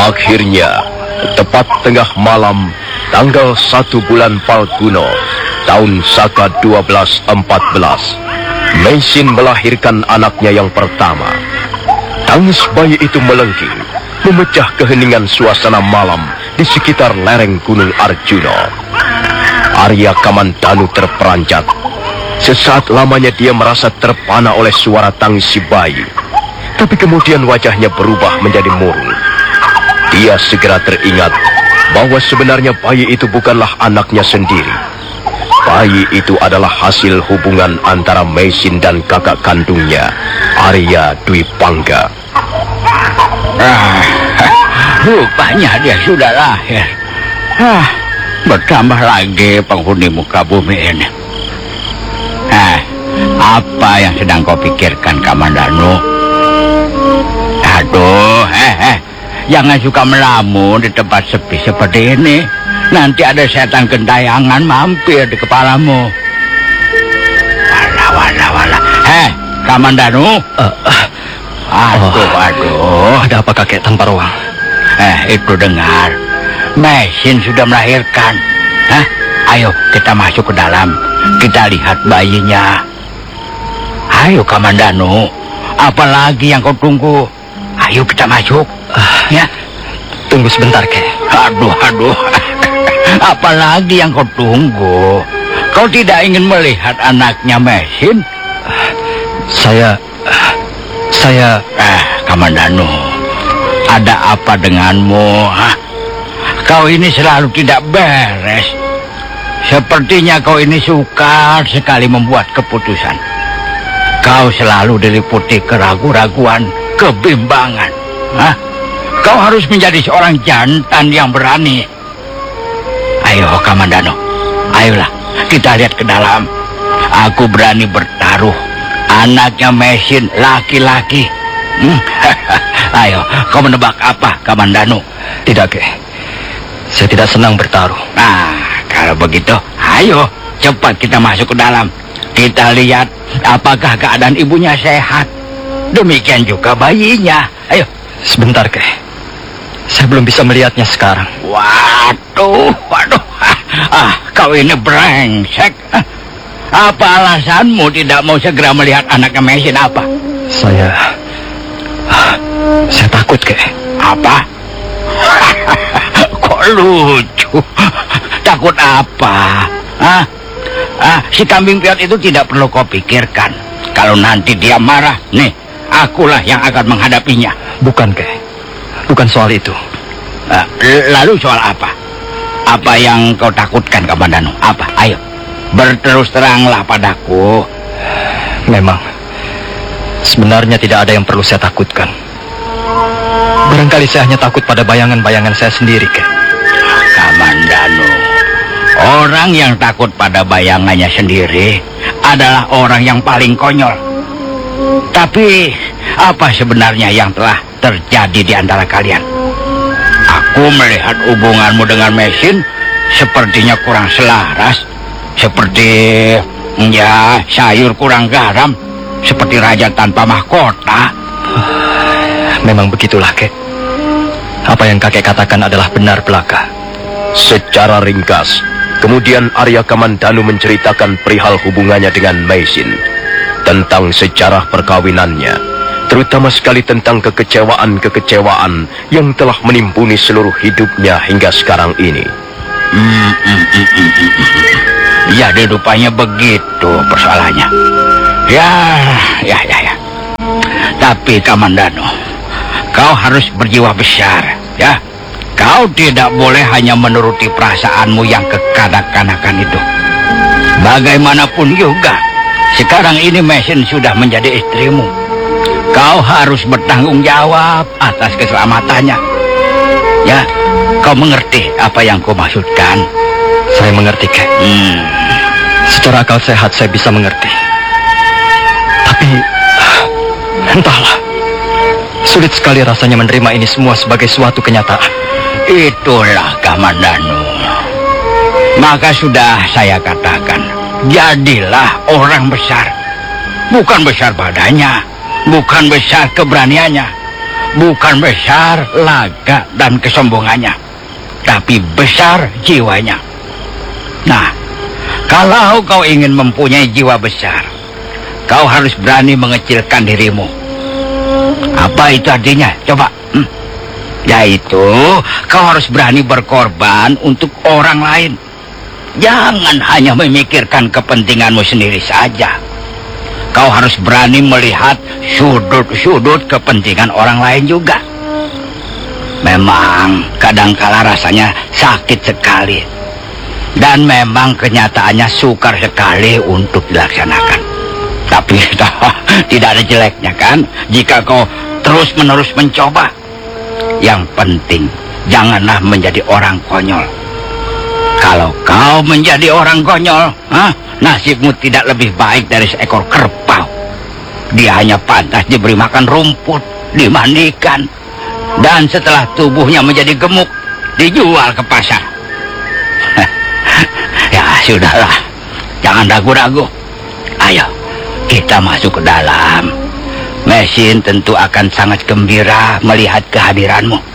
Akhirnya, tepat tengah malam, tanggal 1 bulan Falguno, tahun Saka 1214, Meisin melahirkan anaknya yang pertama. Tangis bayi itu melengking, memecah keheningan suasana malam di sekitar lereng Gunung Arjuna. Arya Kamandanu terperanjat. Sesaat lamanya dia merasa terpana oleh suara tangis si bayi. Tapi kemudian wajahnya berubah menjadi murung. Dia segera teringat bahwa sebenarnya bayi itu bukanlah anaknya sendiri. Bayi itu adalah hasil hubungan antara Meisin dan kakak kandungnya, Arya Dwi Pangga. Rupanya dia sudah lahir. Bertambah lagi penghuni muka bumi ini. Apa yang sedang kau pikirkan, Kamandanu? Aduh, jangan suka melamun di tempat sepi seperti ini. Nanti ada setan gentayangan mampir di kepalamu. Walah. Kamandanu. Aduh. Ada apa kakek tanpa ruang? Itu dengar. Meisin sudah melahirkan. Ayo kita masuk ke dalam. Kita lihat bayinya. Ayo Kamandanu. Apalagi yang kau tunggu? Ayo kita masuk. Ya. Tunggu sebentar, Kek. Aduh. Apalagi yang kau tunggu? Kau tidak ingin melihat anaknya Meisin? Saya... Kamandanu, ada apa denganmu? Kau ini selalu tidak beres. Sepertinya kau ini sukar sekali membuat keputusan. Kau selalu diliputi keraguan-raguan, kebimbangan. Kau harus menjadi seorang jantan yang berani. Ayo Kamandanu, ayolah kita lihat ke dalam. Aku berani bertaruh. Anaknya Meisin laki-laki. Ayo, kau menebak apa, Kamandanu? Tidak, Kek. Saya tidak senang bertaruh. Kalau begitu, ayo cepat kita masuk ke dalam. Kita lihat apakah keadaan ibunya sehat. Demikian juga bayinya. Ayo. Sebentar, Kek. Saya belum bisa melihatnya sekarang. Waduh. Kau ini brengsek. Apa alasanmu tidak mau segera melihat anaknya Meisin apa? Saya takut, Kek. Apa? Kok lucu? Takut apa? Si kambing piot itu tidak perlu kau pikirkan. Kalau nanti dia marah, nih, akulah yang akan menghadapinya. Bukan, Kek. Bukan soal itu. Lalu soal apa? Apa yang kau takutkan, Kamandanu? Apa? Ayo. Berterus teranglah padaku. Memang, sebenarnya tidak ada yang perlu saya takutkan. Barangkali saya hanya takut pada bayangan-bayangan saya sendiri, Kek. Kamandanu, orang yang takut pada bayangannya sendiri adalah orang yang paling konyol. Tapi, apa sebenarnya yang telah terjadi di antara kalian? Aku melihat hubunganmu dengan Meisin sepertinya kurang selaras. Seperti sayur kurang garam, seperti raja tanpa mahkota. Memang begitulah, Kek. Apa yang kakek katakan adalah benar belaka. Secara ringkas, kemudian Arya Kamandanu menceritakan perihal hubungannya dengan Meisin, tentang sejarah perkawinannya, terutama sekali tentang kekecewaan-kekecewaan yang telah menimbuni seluruh hidupnya hingga sekarang ini. Ya, rupanya begitu persoalannya. Ya. Tapi Kamandanu, kau harus berjiwa besar, ya. Kau tidak boleh hanya menuruti perasaanmu yang kekanak-kanakan itu. Bagaimanapun juga, sekarang ini Meisin sudah menjadi istrimu. Kau harus bertanggung jawab atas keselamatannya. Ya, kau mengerti apa yang kau maksudkan? Saya mengerti, Kek. Secara akal sehat saya bisa mengerti. Tapi, entahlah. Sulit sekali rasanya menerima ini semua sebagai suatu kenyataan. Itulah Kamandanu. Maka sudah saya katakan, jadilah orang besar. Bukan besar badannya, bukan besar keberaniannya, bukan besar laga dan kesombongannya, tapi besar jiwanya. Nah, kalau kau ingin mempunyai jiwa besar, kau harus berani mengecilkan dirimu. Apa itu artinya? Coba. Yaitu, kau harus berani berkorban untuk orang lain. Jangan hanya memikirkan kepentinganmu sendiri saja. Kau harus berani melihat sudut-sudut kepentingan orang lain juga. Memang kadangkala rasanya sakit sekali. Dan memang kenyataannya sukar sekali untuk dilaksanakan. Tapi tidak ada jeleknya kan, jika kau terus-menerus mencoba. Yang penting, janganlah menjadi orang konyol. Kalau kau menjadi orang konyol, nasibmu tidak lebih baik dari seekor kerbau. Dia hanya pantas diberi makan rumput, dimandikan, dan setelah tubuhnya menjadi gemuk, dijual ke pasar. Ya sudahlah, jangan ragu-ragu. Ayo, kita masuk ke dalam. Mesin tentu akan sangat gembira melihat kehadiranmu.